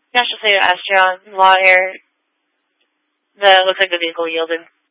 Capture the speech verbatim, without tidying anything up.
National State of Astron, law air, the, looks like the vehicle yielded.